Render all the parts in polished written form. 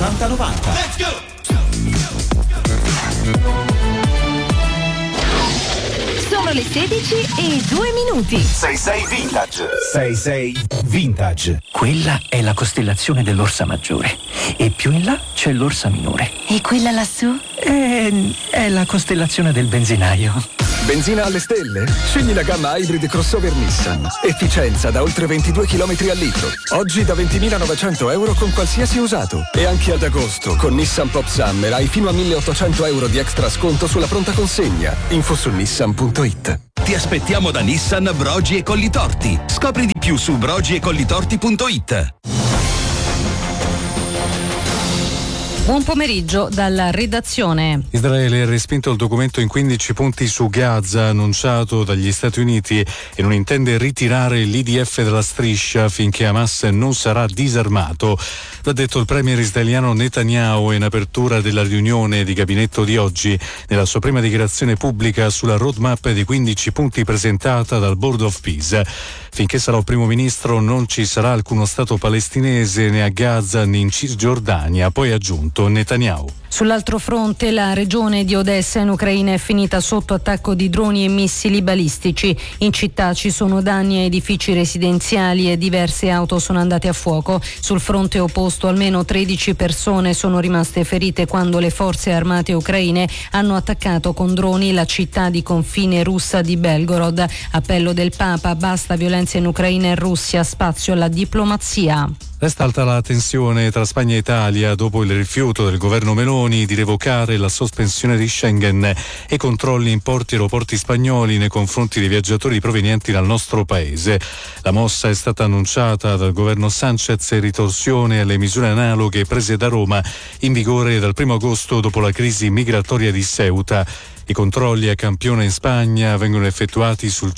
8090. Let's go! Sono le 16:02. 66 Vintage. 66 Vintage. Quella è la costellazione dell'Orsa Maggiore e più in là c'è l'Orsa Minore. E quella lassù? È la costellazione del benzinaio. Benzina alle stelle? Scegli la gamma Hybrid Crossover Nissan. Efficienza da oltre 22 km al litro. Oggi da 20.900 euro con qualsiasi usato. E anche ad agosto con Nissan Pop Summer hai fino a 1.800 euro di extra sconto sulla pronta consegna. Info su nissan.it. Ti aspettiamo da Nissan Brogi e Collitorti. Scopri di più su brogiecollitorti.it. Buon pomeriggio dalla redazione. Israele ha respinto il documento in 15 punti su Gaza annunciato dagli Stati Uniti e non intende ritirare l'IDF dalla striscia finché Hamas non sarà disarmato. L'ha detto il premier israeliano Netanyahu in apertura della riunione di gabinetto di oggi, nella sua prima dichiarazione pubblica sulla roadmap di 15 punti presentata dal Board of Peace. Finché sarò primo ministro non ci sarà alcuno Stato palestinese né a Gaza né in Cisgiordania, poi ha aggiunto Netanyahu. Sull'altro fronte, la regione di Odessa in Ucraina è finita sotto attacco di droni e missili balistici. In città ci sono danni a edifici residenziali e diverse auto sono andate a fuoco. Sul fronte opposto almeno 13 persone sono rimaste ferite quando le forze armate ucraine hanno attaccato con droni la città di confine russa di Belgorod. Appello del Papa: basta violenza in Ucraina e Russia, spazio alla diplomazia. Resta alta la tensione tra Spagna e Italia dopo il rifiuto del governo Meloni di revocare la sospensione di Schengen e controlli in porti e aeroporti spagnoli nei confronti dei viaggiatori provenienti dal nostro paese. La mossa è stata annunciata dal governo Sanchez in ritorsione alle misure analoghe prese da Roma in vigore dal 1 agosto dopo la crisi migratoria di Ceuta. I controlli a campione in Spagna vengono effettuati sul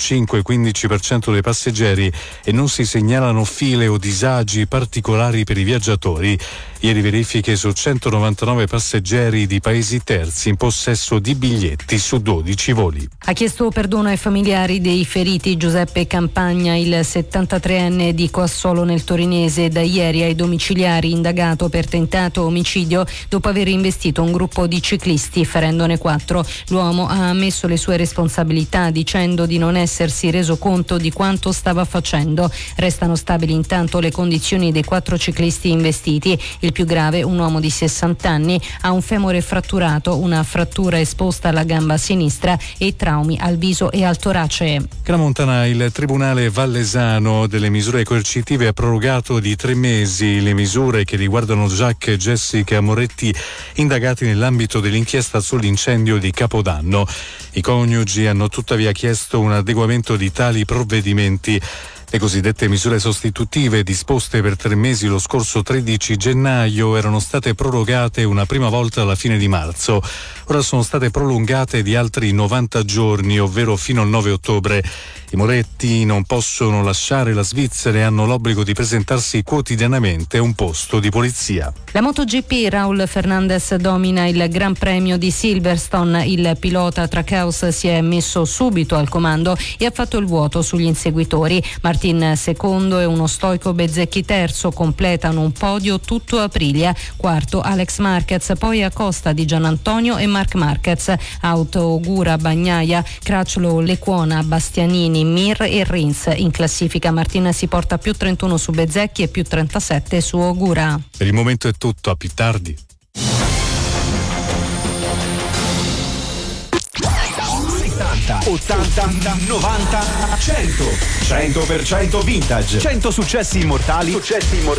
5-15% dei passeggeri e non si segnalano file o disagi particolari per i viaggiatori. Ieri verifiche su 199 passeggeri di paesi terzi in possesso di biglietti su 12 voli. Ha chiesto perdono ai familiari dei feriti Giuseppe Campagna, il 73enne di Coassolo nel Torinese, da ieri ai domiciliari, indagato per tentato omicidio dopo aver investito un gruppo di ciclisti ferendone 4. L'uomo ha ammesso le sue responsabilità dicendo di non essersi reso conto di quanto stava facendo. Restano stabili intanto le condizioni dei 4 ciclisti investiti. Il più grave, un uomo di 60 anni, ha un femore fratturato, una frattura esposta alla gamba sinistra e traumi al viso e al torace. Cranomontana, il Tribunale Vallesano delle misure coercitive ha prorogato di 3 mesi le misure che riguardano Jacques e Jessica Moretti, indagati nell'ambito dell'inchiesta sull'incendio di Capodanno. I coniugi hanno tuttavia chiesto un adeguamento di tali provvedimenti. Le cosiddette misure sostitutive disposte per 3 mesi lo scorso 13 gennaio erano state prorogate una prima volta alla fine di marzo. Ora sono state prolungate di altri 90 giorni, ovvero fino al 9 ottobre. I Moretti non possono lasciare la Svizzera e hanno l'obbligo di presentarsi quotidianamente a un posto di polizia. La MotoGP, Raul Fernandez domina il Gran Premio di Silverstone. Il pilota Trackhouse si è messo subito al comando e ha fatto il vuoto sugli inseguitori. Martin secondo e uno stoico Bezzecchi terzo completano un podio tutto Aprilia. Quarto Alex Marquez, poi Acosta, Di Giannantonio e Marc Marquez. Auto Ogura, Bagnaia, Crutchlow, Lecuona, Bastianini, Mir e Rins. In classifica Martin si porta più 31 su Bezzecchi e più 37 su Ogura. Per il momento è tutto, a più tardi. '80, 90, 100. 100% vintage. 100 successi immortali.